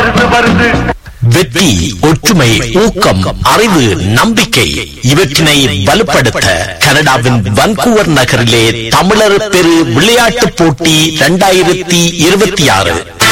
வருது வருது. வெற்றி, ஒற்றுமை, ஊக்கம், அறிவு, நம்பிக்கை இவற்றினை வலுப்படுத்த கனடாவின் வன்கூவர் நகரிலே தமிழர் பெரு விளையாட்டுப் போட்டி 2026